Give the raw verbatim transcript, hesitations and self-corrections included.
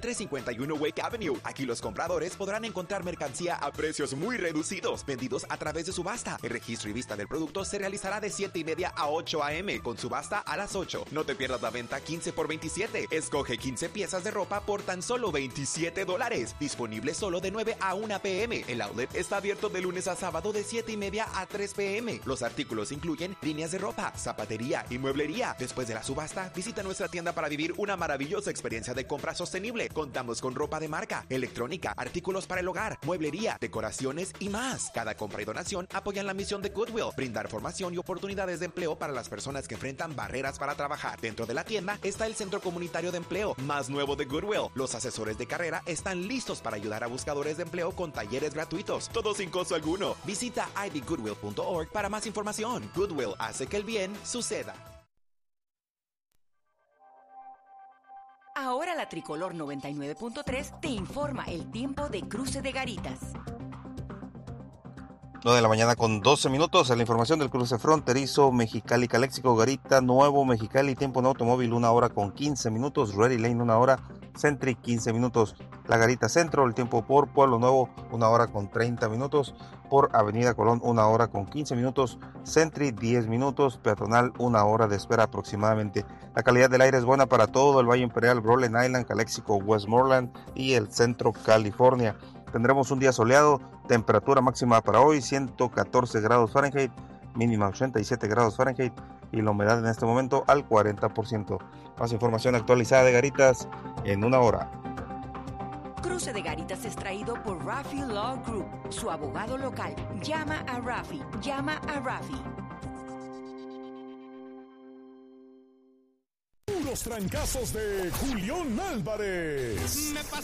trescientos cincuenta y uno Wake Avenue. Aquí los compradores podrán encontrar mercancía a precios muy reducidos, vendidos a través de subasta. El registro y vista del producto se realizará de siete y media a ocho a eme, con subasta a las ocho. No te pierdas la venta quince por veintisiete. Escoge quince piezas de ropa por tan solo veintisiete dólares. Disponible solo de nueve a una pe eme. El outlet está abierto de lunes a sábado de siete y media a tres pe eme. Los artículos incluyen líneas de ropa, zapatería y mueblería. Después de la subasta, visita nuestra tienda para vivir una maravillosa experiencia de compra sostenible. Contamos con ropa de marca, electrónica, artículos para el hogar, mueblería, decoraciones y más. Cada compra y donación apoyan la misión de Goodwill, brindar formación y oportunidades de empleo para las personas que enfrentan barreras para trabajar. Dentro de la tienda está el Centro Comunitario de Empleo, más nuevo de Goodwill. Los asesores de carrera están listos para ayudar a buscadores de empleo con talleres gratuitos, todo sin costo alguno. Visita i b goodwill punto org para más información. Goodwill hace que el bien suceda. Ahora la Tricolor noventa y nueve punto tres te informa el tiempo de cruce de Garitas. nueve de la mañana con doce minutos. En la información del cruce fronterizo Mexicali, Calexico, Garita, Nuevo Mexicali, tiempo en automóvil una hora con quince minutos, Ready Lane una hora, Sentry quince minutos, La Garita Centro, el tiempo por Pueblo Nuevo una hora con treinta minutos, por Avenida Colón una hora con quince minutos, Sentry diez minutos, peatonal una hora de espera aproximadamente. La calidad del aire es buena para todo el Valle Imperial, Rhode Island, Calexico, Westmoreland y el centro California. Tendremos un día soleado, temperatura máxima para hoy ciento catorce grados Fahrenheit, mínima ochenta y siete grados Fahrenheit y la humedad en este momento al cuarenta por ciento. Más información actualizada de Garitas en una hora. Cruce de Garitas es traído por Rafi Law Group, su abogado local. Llama a Rafi, llama a Rafi. Los trancazos de Julián Álvarez. Me pasó